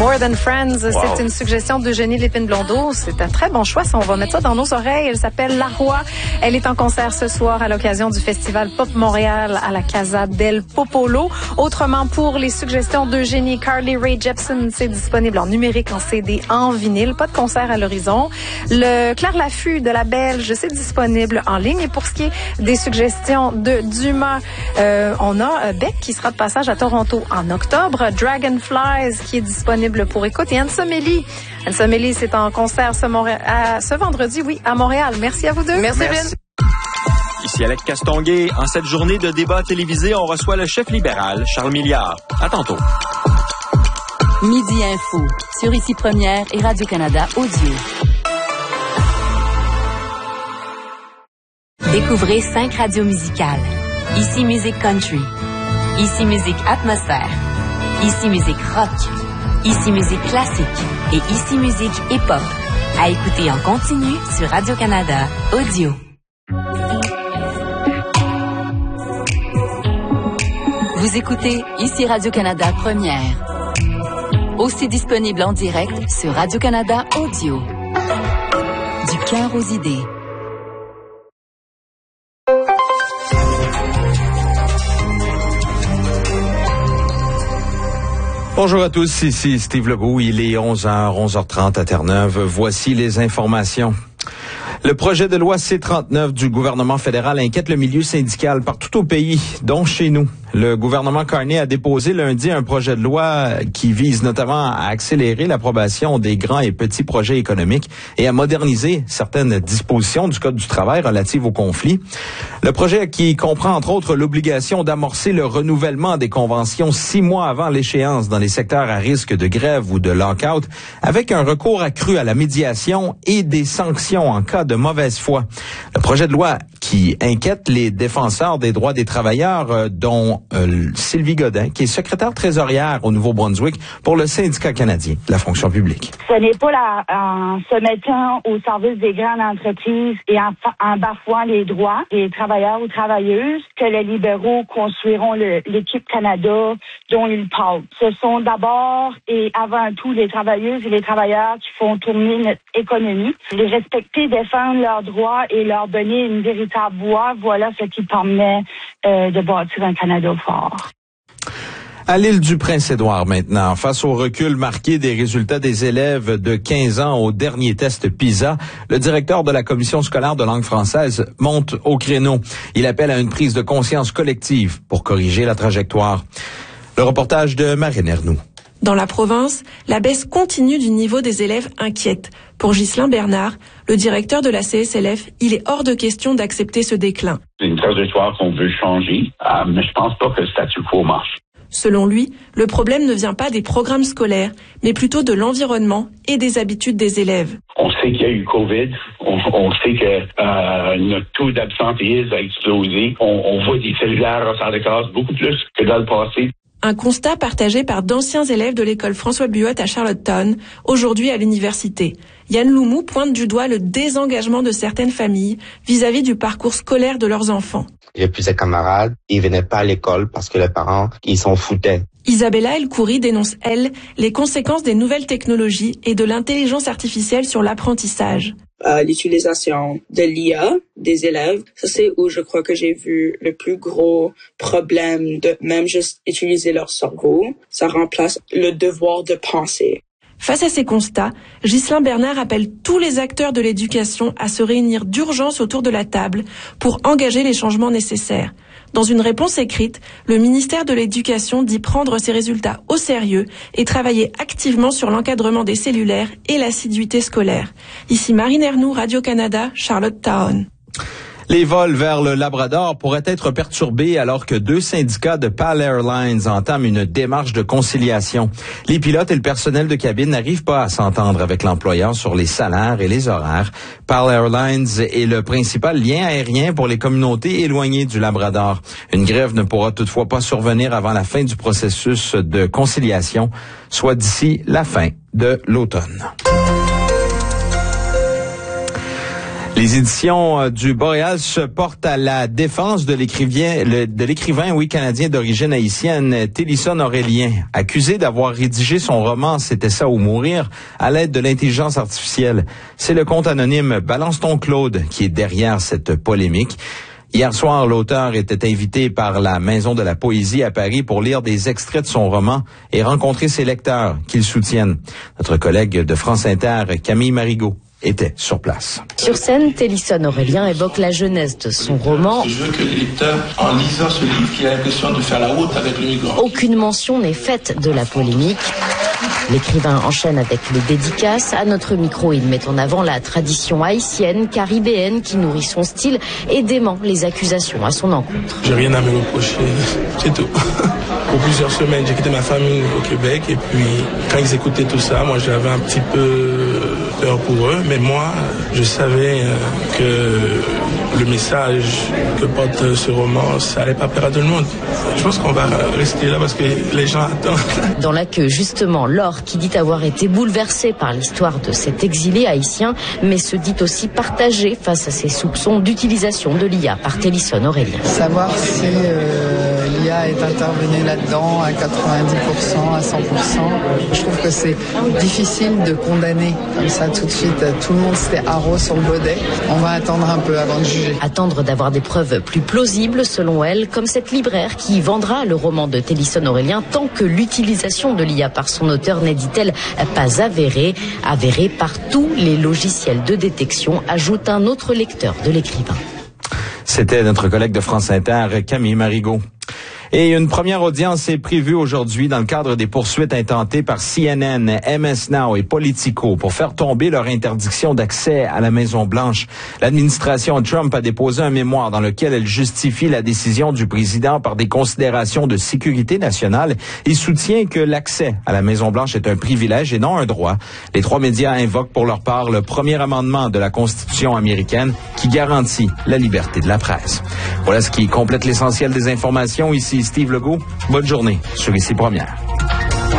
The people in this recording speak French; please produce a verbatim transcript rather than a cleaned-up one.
More Than Friends, wow. C'est une suggestion d'Eugénie Lépine-Blondeau. C'est un très bon choix, ça. On va mettre ça dans nos oreilles. Elle s'appelle La Roi. Elle est en concert ce soir à l'occasion du Festival Pop Montréal à la Casa del Popolo. Autrement, pour les suggestions d'Eugénie, Carly Rae Jepsen, c'est disponible en numérique, en C D, en vinyle. Pas de concert à l'horizon. Le Claire Laffut de la Belge, c'est disponible en ligne. Et pour ce qui est des suggestions de Dumas, euh, on a Beck qui sera de passage à Toronto en octobre. Dragonflies qui est disponible pour écoute. Et Anne-Somélie. Anne-Somélie, c'est en concert ce, Monré- à, ce vendredi, oui, à Montréal. Merci à vous deux. Merci, Merci. Ici Alex Castonguay. En cette journée de débat télévisé, on reçoit le chef libéral, Charles Milliard. À tantôt. Midi Info, sur Ici Première et Radio-Canada Audio. Découvrez cinq radios musicales. Ici Musique Country. Ici Musique Atmosphère. Ici Musique Rock. Ici Musique Classique. Et Ici Musique Hip-Hop. À écouter en continu sur Radio-Canada Audio. Vous écoutez Ici Radio-Canada Première. Aussi disponible en direct sur Radio-Canada Audio. Du cœur aux idées. Bonjour à tous, ici Steve Legault. Il est onze heures, onze heures trente à Terre-Neuve. Voici les informations. Le projet de loi C trente-neuf du gouvernement fédéral inquiète le milieu syndical partout au pays, dont chez nous. Le gouvernement Carney a déposé lundi un projet de loi qui vise notamment à accélérer l'approbation des grands et petits projets économiques et à moderniser certaines dispositions du Code du travail relatives aux conflits. Le projet qui comprend entre autres l'obligation d'amorcer le renouvellement des conventions six mois avant l'échéance dans les secteurs à risque de grève ou de lock-out, avec un recours accru à la médiation et des sanctions en cas de mauvaise foi. Le projet de loi qui inquiète les défenseurs des droits des travailleurs, euh, dont euh, Sylvie Godin, qui est secrétaire trésorière au Nouveau-Brunswick pour le syndicat canadien de la fonction publique. Ce n'est pas la, en se mettant au service des grandes entreprises et en, en bafouant les droits des travailleurs ou travailleuses que les libéraux construiront le, l'équipe Canada dont ils parlent. Ce sont d'abord et avant tout les travailleuses et les travailleurs qui font tourner notre économie. Les respecter, défendre leurs droits et leur donner une véritable voix, voilà ce qui permet euh, de bâtir un Canada fort. À l'île du Prince-Édouard maintenant, face au recul marqué des résultats des élèves de quinze ans au dernier test PISA, le directeur de la commission scolaire de langue française monte au créneau. Il appelle à une prise de conscience collective pour corriger la trajectoire. Le reportage de Marine Ernoux. Dans la province, la baisse continue du niveau des élèves inquiète. Pour Ghislain Bernard, le directeur de la C S L F, il est hors de question d'accepter ce déclin. C'est une trajectoire qu'on veut changer, euh, mais je pense pas que le statu quo marche. Selon lui, le problème ne vient pas des programmes scolaires, mais plutôt de l'environnement et des habitudes des élèves. On sait qu'il y a eu COVID, on, on sait que euh, notre taux d'absentéisme a explosé, on, on voit des cellulaires en salle de classe beaucoup plus que dans le passé. Un constat partagé par d'anciens élèves de l'école François Buot à Charlottetown, aujourd'hui à l'université. Yann Loumou pointe du doigt le désengagement de certaines familles vis-à-vis du parcours scolaire de leurs enfants. J'ai plusieurs camarades, ils venaient pas à l'école parce que les parents, ils s'en foutaient. Isabella El-Khoury dénonce, elle, les conséquences des nouvelles technologies et de l'intelligence artificielle sur l'apprentissage. Euh, l'utilisation de l'I A des élèves, ça c'est où je crois que j'ai vu le plus gros problème de même juste utiliser leur cerveau. Ça remplace le devoir de penser. Face à ces constats, Ghislain Bernard appelle tous les acteurs de l'éducation à se réunir d'urgence autour de la table pour engager les changements nécessaires. Dans une réponse écrite, le ministère de l'Éducation dit prendre ces résultats au sérieux et travailler activement sur l'encadrement des cellulaires et l'assiduité scolaire. Ici Marine Ernoux, Radio-Canada, Charlottetown. Les vols vers le Labrador pourraient être perturbés alors que deux syndicats de PAL Airlines entament une démarche de conciliation. Les pilotes et le personnel de cabine n'arrivent pas à s'entendre avec l'employeur sur les salaires et les horaires. PAL Airlines est le principal lien aérien pour les communautés éloignées du Labrador. Une grève ne pourra toutefois pas survenir avant la fin du processus de conciliation, soit d'ici la fin de l'automne. Les éditions du Boréal se portent à la défense de l'écrivain, le, de l'écrivain, oui, canadien d'origine haïtienne, Télisson Aurélien, accusé d'avoir rédigé son roman « C'était ça ou mourir » à l'aide de l'intelligence artificielle. C'est le compte anonyme Balance ton Claude qui est derrière cette polémique. Hier soir, l'auteur était invité par la Maison de la Poésie à Paris pour lire des extraits de son roman et rencontrer ses lecteurs qui le soutiennent. Notre collègue de France Inter, Camille Marigot, était sur place. Sur scène, Télisson Aurélien évoque la jeunesse de son roman. Je veux que les lecteurs, en lisant ce livre, qu'il ait l'impression de faire la route avec le migrant. Aucune mention n'est faite de la polémique. L'écrivain enchaîne avec les dédicaces. À notre micro, il met en avant la tradition haïtienne, caribéenne, qui nourrit son style et dément les accusations à son encontre. J'ai rien à me reprocher, c'est tout. Pour plusieurs semaines, j'ai quitté ma famille au Québec et puis quand ils écoutaient tout ça, moi j'avais un petit peu peur pour eux, mais moi je savais que le message que porte ce roman, ça allait pas plaire à tout le monde. Je pense qu'on va rester là parce que les gens attendent. Dans la queue, justement, Laure, qui dit avoir été bouleversée par l'histoire de cet exilé haïtien, mais se dit aussi partagée face à ces soupçons d'utilisation de l'I A par Télisson Aurélien. Savoir si euh, l'I A est intervenue là-dedans à quatre-vingt-dix pour cent, à cent pour cent, je trouve que c'est difficile de condamner comme ça tout de suite. Tout le monde se fait haro sur le baudet. On va attendre un peu avant de juger. Attendre d'avoir des preuves plus plausibles, selon elle, comme cette libraire qui vendra le roman de Télisson Aurélien tant que l'utilisation de l'I A par son auteur n'est, dit-elle, pas avérée. Avérée par tous les logiciels de détection, ajoute un autre lecteur de l'écrivain. C'était notre collègue de France Inter, Camille Marigot. Et une première audience est prévue aujourd'hui dans le cadre des poursuites intentées par C N N, M S Now et Politico pour faire tomber leur interdiction d'accès à la Maison-Blanche. L'administration Trump a déposé un mémoire dans lequel elle justifie la décision du président par des considérations de sécurité nationale et soutient que l'accès à la Maison-Blanche est un privilège et non un droit. Les trois médias invoquent pour leur part le premier amendement de la Constitution américaine qui garantit la liberté de la presse. Voilà ce qui complète l'essentiel des informations. Ici Steve Legault. Bonne journée sur Ici Première.